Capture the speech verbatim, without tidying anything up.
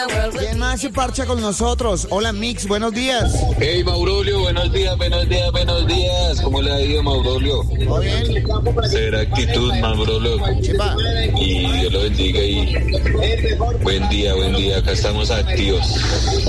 ¿Quién más se parcha con nosotros? Hola, Mix, buenos días. Hey, Maurolio, buenos días, buenos días, buenos días. ¿Cómo le ha ido, Maurolio? ¿Todo bien? Será actitud, Maurolio. Chipa. Y Dios lo bendiga y buen día, buen día. Acá estamos activos.